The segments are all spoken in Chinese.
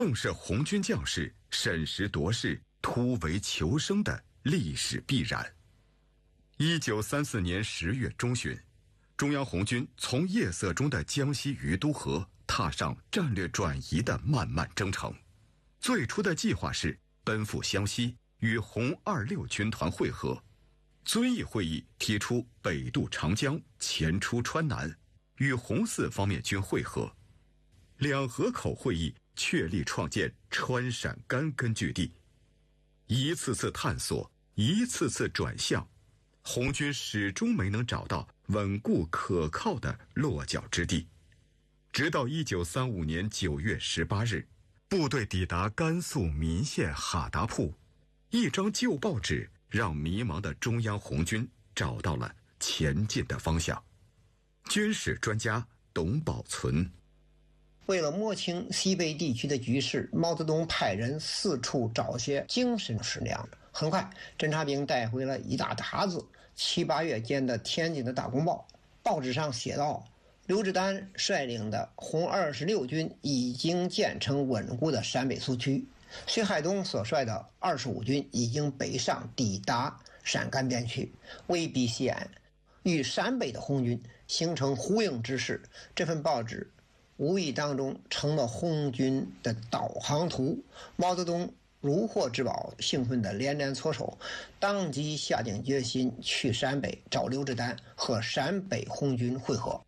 更是红军将士审时度势、突围求生的历史必然。1934年10月中旬，中央红军从夜色中的江西余都河踏上战略转移的漫漫征程。最初的计划是奔赴湘西与红26军团会合。遵义会议提出北渡长江，前出川南，与红四方面军会合。两河口会议确立创建川陕甘根据地。一次次探索，一次次转向，红军始终没能找到稳固可靠的落脚之地。直到1935年9月18日，部队抵达甘肃岷县哈达铺，一张旧报纸让迷茫的中央红军找到了前进的方向。军事专家董宝存： 为了摸清西北地区的局势，毛泽东派人四处找些精神食粮。很快，侦察兵带回了一大沓子7、8月间的天津的大公报。报纸上写道，刘志丹率领的红26军已经建成稳固的陕北苏区，薛海东所率的25军已经北上抵达陕甘边区，威逼西安，与陕北的红军形成呼应之势。这份报纸无意当中成了红军的导航图。毛泽东如获至宝，兴奋地连连搓手，当即下定决心去陕北找刘志丹和陕北红军会合。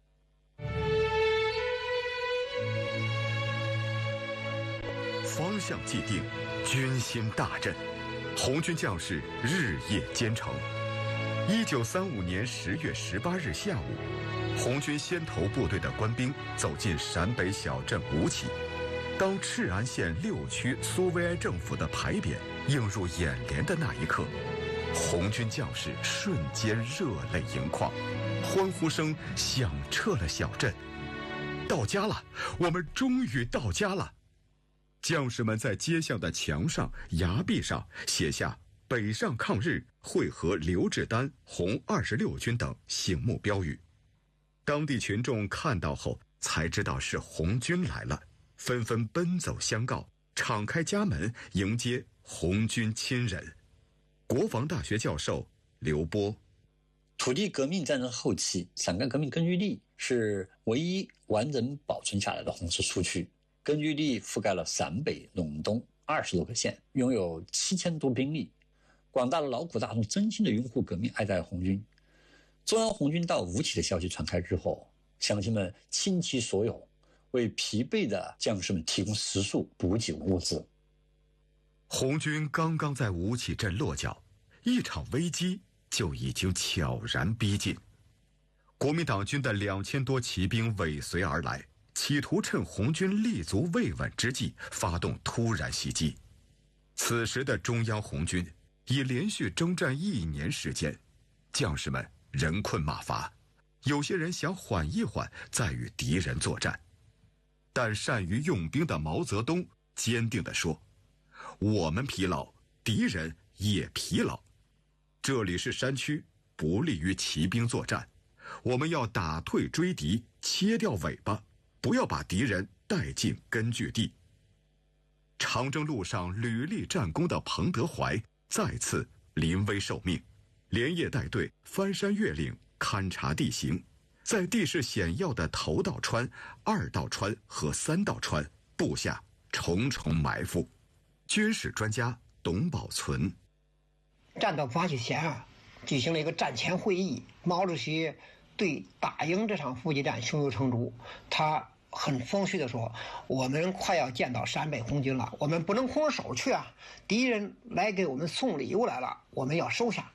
方向既定，军心大振，红军将士日夜兼程。1935年10月18日下午，红军先头部队的官兵走进陕北小镇吴起。当赤安县6区苏维埃政府的牌匾映入眼帘的那一刻，红军将士瞬间热泪盈眶，欢呼声响彻了小镇。到家了，我们终于到家了！将士们在街巷的墙上、崖壁上写下“北上抗日，会合刘志丹、红26军”等醒目标语。当地群众看到后才知道是红军来了，纷纷奔走相告，敞开家门迎接红军亲人。国防大学教授刘波： 土地革命战争后期，陕甘革命根据地是唯一完整保存下来的红四苏区。根据地覆盖了陕北、陇东20多个县，拥有7000多兵力。广大的劳苦大众真心的拥护革命，爱戴红军。中央红军到吴起的消息传开之后，乡亲们倾其所有，为疲惫的将士们提供食宿、补给物资。 红军刚刚在吴起镇落脚，一场危机就已经悄然逼近。国民党军的2000多骑兵尾随而来，企图趁红军立足未稳之际发动突然袭击。此时的中央红军已连续征战1年时间，将士们人困马乏，有些人想缓一缓再与敌人作战。但善于用兵的毛泽东坚定地说：我们疲劳，敌人也疲劳。这里是山区，不利于骑兵作战，我们要打退追敌，切掉尾巴，不要把敌人带进根据地。长征路上屡立战功的彭德怀再次临危受命，连夜带队翻山越岭，勘察地形，在地势险要的头道川、2道川和3道川布下重重埋伏。军事专家董宝存： 战斗发起前举行了一个战前会议，毛主席对打赢这场伏击战胸有成竹。他很风趣地说：我们快要见到陕北红军了，我们不能空着手去啊！敌人来给我们送礼物来了，我们要收下。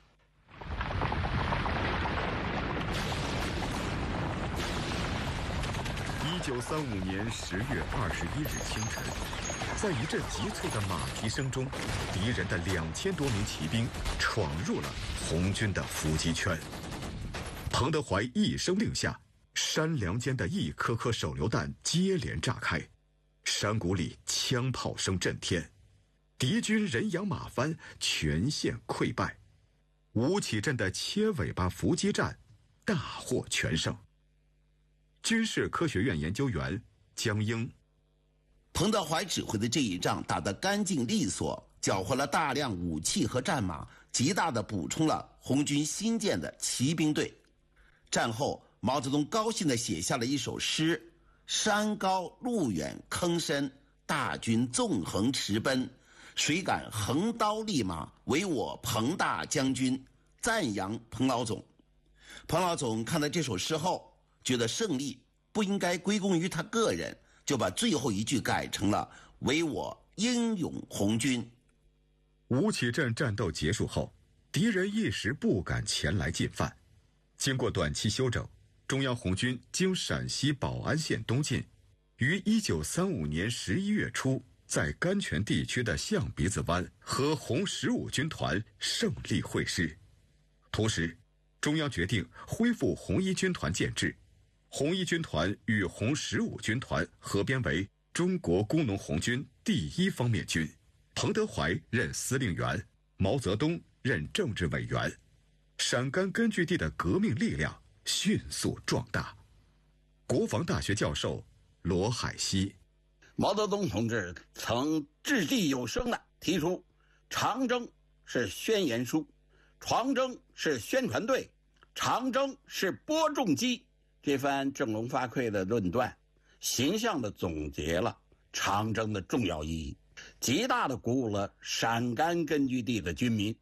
1935年10月21日清晨，在一阵急促的马蹄声中，敌人的2000多名骑兵闯入了红军的伏击圈。彭德怀一声令下，山梁间的一颗颗手榴弹接连炸开，山谷里枪炮声震天，敌军人仰马翻，全线溃败。吴起镇的切尾巴伏击战大获全胜。军事科学院研究员江英： 彭德怀指挥的这一仗打得干净利索，缴获了大量武器和战马，极大地补充了红军新建的骑兵队。战后，毛泽东高兴地写下了一首诗：山高路远坑深，大军纵横驰奔，谁敢横刀立马，唯我彭大将军，赞扬彭老总。彭老总看到这首诗后，觉得胜利不应该归功于他个人，就把最后一句改成了唯我英勇红军。 吴起镇战斗结束后，敌人一时不敢前来进犯。经过短期休整，中央红军经陕西保安县东进，于1935年11月初在甘泉地区的象鼻子湾和红15军团胜利会师。同时，中央决定恢复红一军团建制，红一军团与红15军团合编为中国工农红军第1方面军，彭德怀任司令员，毛泽东任政治委员。陕甘根据地的革命力量迅速壮大。国防大学教授罗海西： 毛泽东同志曾掷地有声地提出，长征是宣言书，长征是宣传队，长征是播种机。这番振聋发聩的论断，形象地总结了长征的重要意义，极大地鼓舞了陕甘根据地的军民。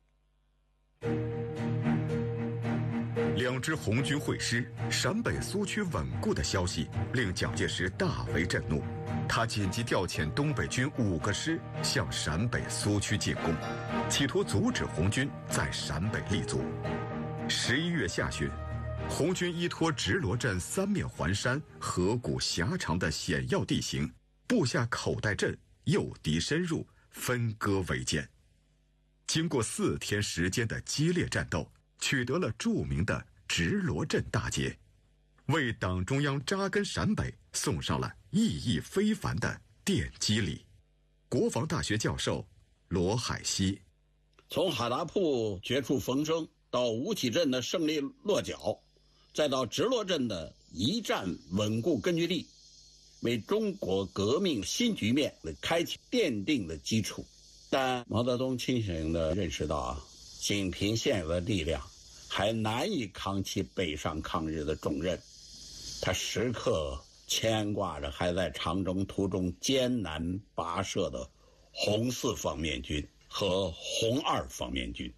两支红军会师，陕北苏区稳固的消息令蒋介石大为震怒，他紧急调遣东北军5个师向陕北苏区进攻，企图阻止红军在陕北立足。11月下旬，红军依托直罗镇三面环山、河谷狭长的险要地形，布下口袋阵，诱敌深入，分割围歼。经过4天时间的激烈战斗，取得了著名的直罗镇大捷，为党中央扎根陕北送上了意义非凡的奠基礼。国防大学教授罗海西： 从哈达铺绝处逢生到吴起镇的胜利落脚，再到直罗镇的一战稳固根据地，为中国革命新局面开启奠定的基础。但毛泽东清醒地认识到，仅凭现有的力量还难以扛起北上抗日的重任，他时刻牵挂着还在长征途中艰难跋涉的红4方面军和红2方面军。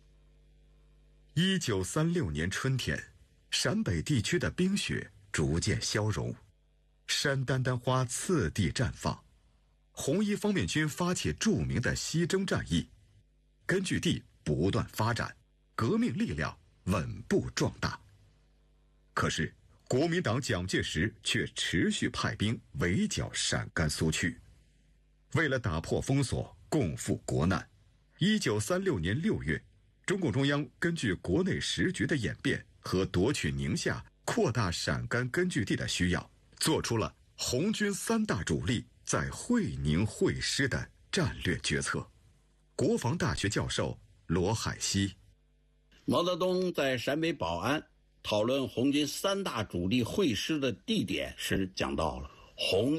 1936年春天，陕北地区的冰雪逐渐消融，山丹丹花次第绽放。红1方面军发起著名的西征战役，根据地不断发展，革命力量稳步壮大。可是国民党蒋介石却持续派兵围剿陕甘苏区。为了打破封锁，共赴国难，1936年6月，中共中央根据国内时局的演变和夺取宁夏、扩大陕甘根据地的需要，做出了红军3大主力在会宁会师的战略决策。国防大学教授罗海西： 毛泽东在陕北保安讨论红军3大主力会师的地点时讲到了，红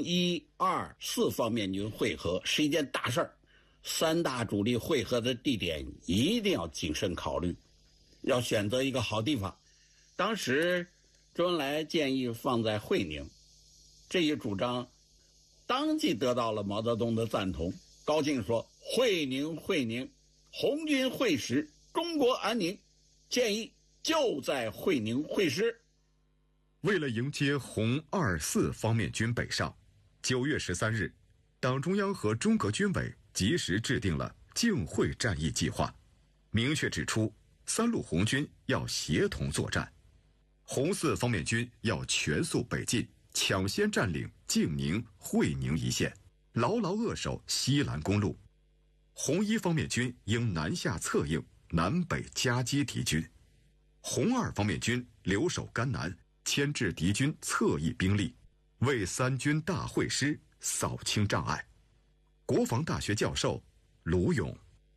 1、2、4方面军会合是一件大事儿，3大主力会合的地点一定要谨慎考虑，要选择一个好地方。当时周恩来建议放在会宁，这一主张当即得到了毛泽东的赞同，高兴说：会宁，红军会师，中国安宁，建议就在会宁会师。 为了迎接红2、4方面军北上，9月13日，党中央和中革军委及时制定了靖会战役计划，明确指出3路红军要协同作战，红4方面军要全速北进，抢先占领靖宁、会宁一线，牢牢扼守西兰公路。红1方面军应南下策应，南北夹击敌军。红2方面军留守甘南，牵制敌军侧翼兵力，为3军大会师扫清障碍。国防大学教授卢勇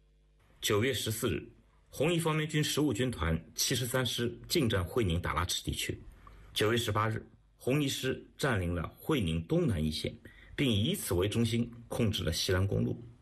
：9月14日，红1方面军15军团73师进占会宁达拉池地区。9月18日，红1师占领了会宁东南一线， 并以此为中心控制了西南公路。